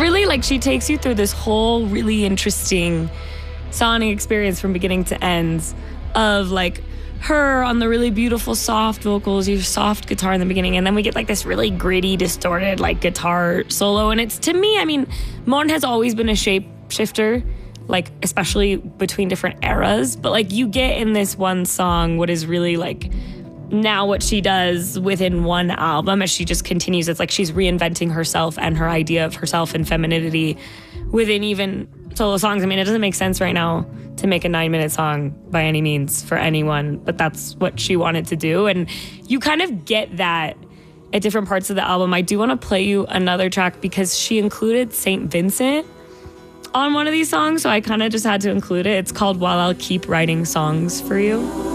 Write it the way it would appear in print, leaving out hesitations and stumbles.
really, like, she takes you through this whole really interesting sonic experience from beginning to end of, like, her on the really beautiful soft vocals, your soft guitar in the beginning, and then we get like this really gritty, distorted like guitar solo. And it's, to me, I mean, Mon has always been a shapeshifter, like especially between different eras, but like you get in this one song what is really like now what she does within one album as she just continues. It's like she's reinventing herself and her idea of herself and femininity within even solo songs. I mean, it doesn't make sense right now to make a 9-minute song by any means for anyone, but that's what she wanted to do. And you kind of get that at different parts of the album. I do want to play you another track because she included St. Vincent on one of these songs, so I kind of just had to include it. It's called While I'll Keep Writing Songs for You.